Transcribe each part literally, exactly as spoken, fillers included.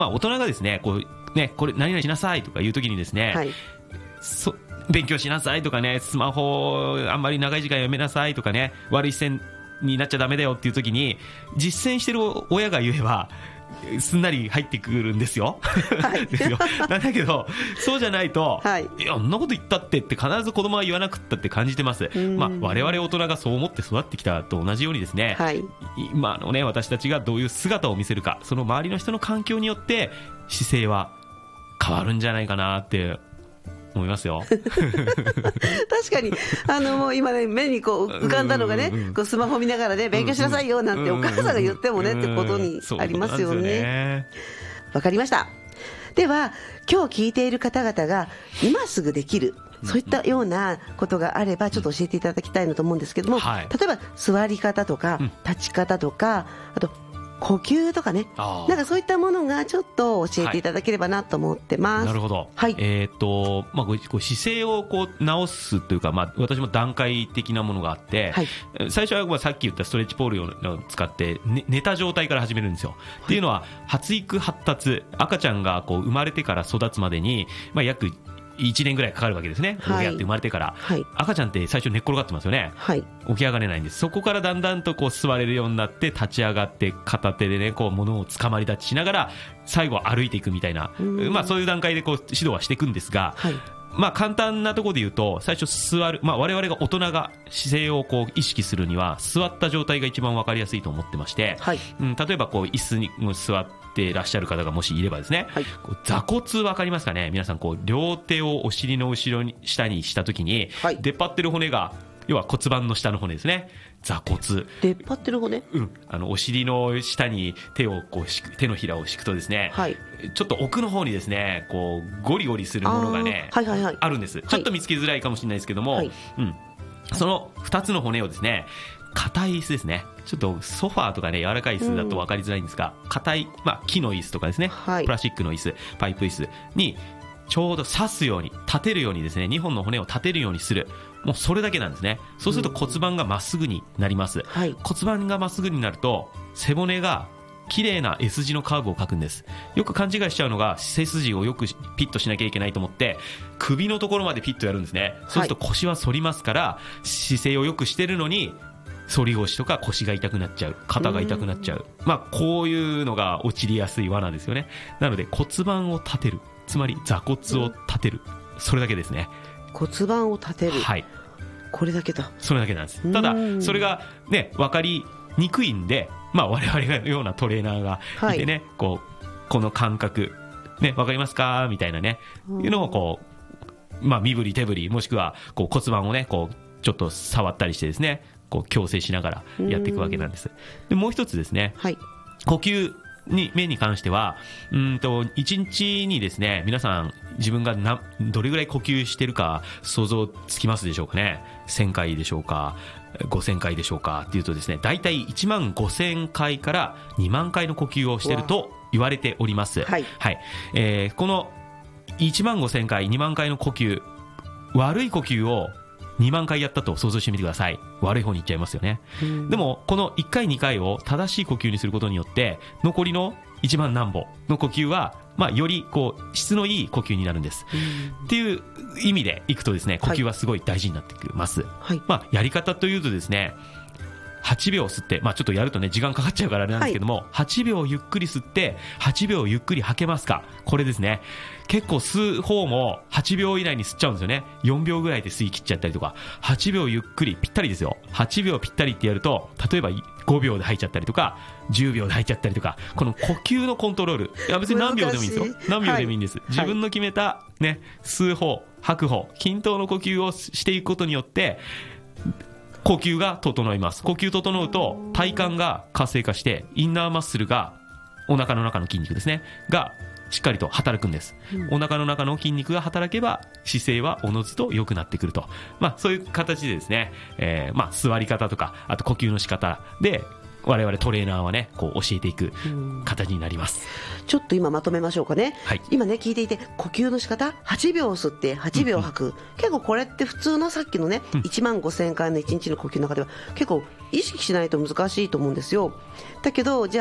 まあ、大人がですね、こうね、これ何々しなさいとかいうときにですね、 はい、 そ勉強しなさいとかね、スマホあんまり長い時間やめなさいとかね、悪い視線になっちゃダメだよっていうときに実践してる親が言えばすんなり入ってくるんですよ、はい、ですよ。なんだけどそうじゃないと、はい、いや、あんなこと言ったってって必ず子供は言わなくったって感じてます。まあ、我々大人がそう思って育ってきたと同じようにですね、はい、今のね、私たちがどういう姿を見せるか、その周りの人の環境によって姿勢は変わるんじゃないかなって思いますよ。 確かにあのもう今ね、目にこう浮かんだのがね、うんうん、こうスマホ見ながらね、勉強しなさいよなんてお母さんが言ってもね、うんうん、ってことにありますよね。わかりました。では今日聞いている方々が今すぐできる、そういったようなことがあればちょっと教えていただきたいなと思うんですけども、はい、例えば座り方とか立ち方とか、あと呼吸とかね、なんかそういったものがちょっと教えていただければなと思ってます。はい、 なるほど。はい、えっと、まあ、こう姿勢をこう直すというか、まあ、私も段階的なものがあって、はい、最初はまあさっき言ったストレッチポールを使って、ね、寝た状態から始めるんですよ。はい、っていうのは発育発達、赤ちゃんがこう生まれてから育つまでに、まあ、約いちねんぐらいかかるわけですね。はい、やって生まれてから、はい、赤ちゃんって最初寝っ転がってますよね。はい、起き上がれないんです。そこからだんだんとこう座れるようになって立ち上がって片手でね、こう物をつかまり立ちしながら最後は歩いていくみたいな、まあ、そういう段階でこう指導はしていくんですが、はい、まあ、簡単なところで言うと最初座る、まあ、我々が大人が姿勢をこう意識するには座った状態が一番分かりやすいと思ってまして、はい、うん、例えばこう椅子に座ってていらっしゃる方がもしいればですね、はい、こう座骨分かりますかね。皆さんこう両手をお尻の後ろに下にしたときに、はい、出っ張ってる骨が要は骨盤の下の骨ですね。座骨、 出っ張ってる骨、 うん、あのお尻の下に手をこう敷く、手のひらを敷くとですね、はい、ちょっと奥の方にですねこうゴリゴリするものがね あ,、はいはいはい、あるんです。ちょっと見つけづらいかもしれないですけども、はい、うん、そのふたつの骨をですね、硬い椅子ですね。ちょっとソファーとかね、柔らかい椅子だと分かりづらいんですが、硬い、まあ、木の椅子とかですね、はい、プラスチックの椅子、パイプ椅子にちょうど刺すように、立てるようにですね、にほんの骨を立てるようにする、もうそれだけなんですね。そうすると骨盤がまっすぐになります。はい、骨盤がまっすぐになると背骨が綺麗な S 字のカーブを描くんです。よく勘違いしちゃうのが、背筋をよくピッとしなきゃいけないと思って首のところまでピッとやるんですね。そうすると腰は反りますから、姿勢をよくしてるのに反り腰とか腰が痛くなっちゃう、肩が痛くなっちゃう、まあ、こういうのが陥りやすい罠ですよね。なので骨盤を立てる、つまり座骨を立てる、それだけですね。 骨盤を立てる、はい、これだけだ。 それだけなんです。ただそれがね分かりにくいんで、まあ、我々のようなトレーナーがいてね、はい、こうこの感覚、ね、分かりますかみたいなね、いうのをこう、まあ、身振り手振り、もしくはこう骨盤をねこうちょっと触ったりしてですね、こう矯正しながらやっていくわけなんです。でもう一つですね、はい、呼吸に面に関しては、うんといちにちにですね、皆さん自分がなどれぐらい呼吸してるか想像つきますでしょうかね。せんかいでしょうか、ごせんかいでしょうかっていうとですね、だいたいいちまんごせんかいからにまんかいの呼吸をしてると言われております。はい、はい、えー、このいちまんごせんかいにまんかいの呼吸、悪い呼吸をにまんかいやったと想像してみてください。悪い方に行っちゃいますよね。でもこのいっかいにかいを正しい呼吸にすることによって残りのいちまんなんぼの呼吸は、まあ、よりこう質のいい呼吸になるんです。っていう意味でいくとですね、呼吸はすごい大事になってきます。はい、まあ、やり方というとですね、はちびょう吸って、まあ、ちょっとやるとね時間かかっちゃうからあれなんですけども、はい、はちびょうゆっくり吸ってはちびょうゆっくり吐けますか。これですね。結構吸う方もはちびょう以内に吸っちゃうんですよね。よんびょうぐらいで吸い切っちゃったりとか、はちびょうゆっくりぴったりですよ。はちびょうぴったりってやると、例えばごびょうで吐いちゃったりとかじゅうびょうで吐いちゃったりとか、この呼吸のコントロール、いや別に何秒でもいいんですよ。何秒でもいいんです、はい、自分の決めた、ね、吸う方吐く方均等の呼吸をしていくことによって呼吸が整います。呼吸整うと体幹が活性化してインナーマッスルが、お腹の中の筋肉ですねがしっかりと働くんです。お腹の中の筋肉が働けば姿勢はおのずと良くなってくると、まあ、そういう形でですね、えーまあ、座り方とかあと呼吸の仕方で我々トレーナーはねこう教えていく形になります。 ちょっと今まとめましょうかね。はい、今ね聞いていて、呼吸の仕方はちびょう吸ってはちびょう吐く、うんうん、結構これって普通のさっきのね、うん、いちまんごせんかいのいちにちの呼吸の中では結構意識しないと難しいと思うんですよ。だけどじゃあ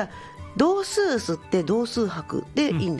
同数吸って同数吐くでいいんです